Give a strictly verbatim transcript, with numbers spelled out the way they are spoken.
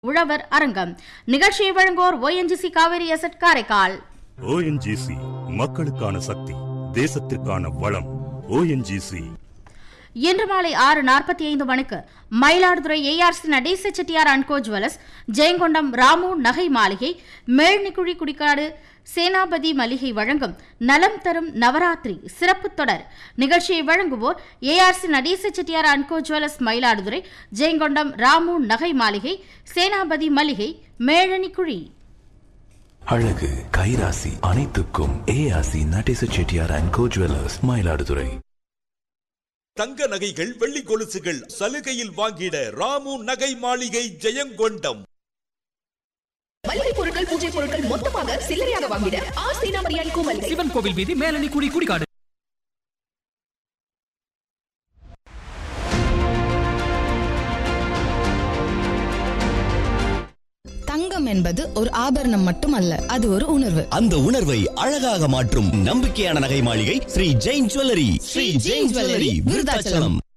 உழவர் அரங்கம் நிகழ்ச்சியை வழங்குவோர் ONGC Kaveri asset Karaikal. ONGC மக்களுக்கான சக்தி, தேசத்திற்கான வளம். ஓஎன்ஜிசி இன்று மாலை ஆறு நாற்பத்தி ஐந்து மணிக்கு Mayiladuthurai ARC Natesa Chettiar and go jewellers, Jayankondam Ramu நகை மாளிகை, மேல்நிக்குழி குடிக்காடு சேனாபதி மளிகை வழங்கும் நலம் தரும் நவராத்திரி சிறப்பு தொடர். நிகழ்ச்சியை வழங்குவோர் ARC Natesa Chettiar and go jewellers, Mayiladuthurai, Jayankondam Ramu நகை மாளிகை, சேனாபதி மளிகை, மேலணிக்குழி. அழகு கைராசி அனைத்துக்கும் ARC Natesa Chettiar and go jewellers, Mayiladuthurai. தங்க நகைகள், வெள்ளி கொலுசுகள் சலுகையில் வாங்கிட ராமு நகை மாளிகை, ஜெயங்கொண்டம். மளிகை பொருட்கள், பூஜை பொருட்கள் மொத்தமாக சில்லறையாக வாங்கிட ஆர் சேனாபதி கோவில், சிவன் கோவில் வீதி, மேலணி குடி குடிகாடு. தங்கம் என்பது ஒரு ஆபரணம் மட்டுமல்ல, அது ஒரு உணர்வு. அந்த உணர்வை அழகாக மாற்றும் நம்பிக்கையான நகை மாளிகை ஸ்ரீ ஜெயின் ஜுவல்லரி. ஸ்ரீ ஜெயின் ஜுவல்லரி, விருதாச்சலம்.